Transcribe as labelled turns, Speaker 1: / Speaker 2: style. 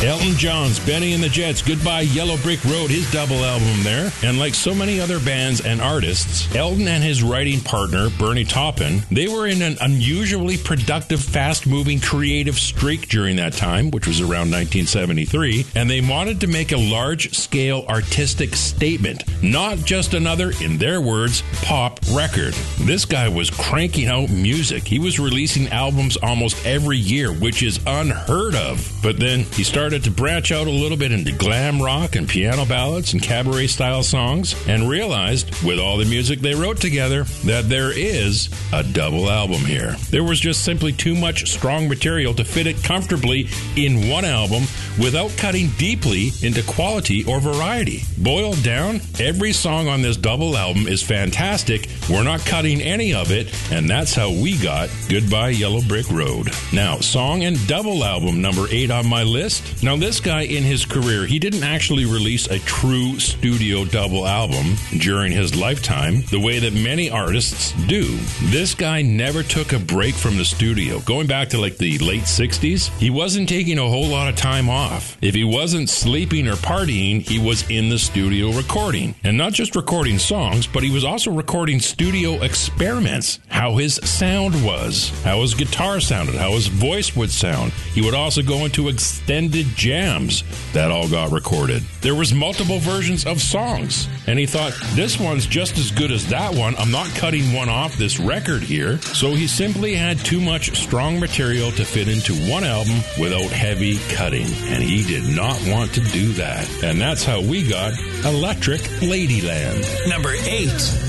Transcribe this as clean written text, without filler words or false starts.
Speaker 1: Elton John's Benny and the Jets, Goodbye Yellow Brick Road, his double album there. And like so many other bands and artists, Elton and his writing partner, Bernie Taupin, they were in an unusually productive, fast-moving, creative streak during that time, which was around 1973, and they wanted to make a large-scale artistic statement, not just another, in their words, pop record. This guy was cranking out music. He was releasing albums almost every year, which is unheard of. But then he started to branch out a little bit into glam rock and piano ballads and cabaret style songs, and realized with all the music they wrote together that there is a double album here. There was just simply too much strong material to fit it comfortably in one album without cutting deeply into quality or variety. Boiled down, every song on this double album is fantastic. We're not cutting any of it, and that's how we got Goodbye Yellow Brick Road. Now, song and double album number 8 on my list. Now, this guy in his career, he didn't actually release a true studio double album during his lifetime the way that many artists do. This guy never took a break from the studio. Going back to like the late 60s, he wasn't taking a whole lot of time off. If he wasn't sleeping or partying, he was in the studio recording. And not just recording songs, but he was also recording studio experiments. How his sound was, how his guitar sounded, how his voice would sound. He would also go into extended jams. That all got recorded. There was multiple versions of songs, and he thought, this one's just as good as that one. I'm not cutting one off this record here. So he simply had too much strong material to fit into one album without heavy cutting, and he did not want to do that. And that's how we got Electric Ladyland.
Speaker 2: Number 8.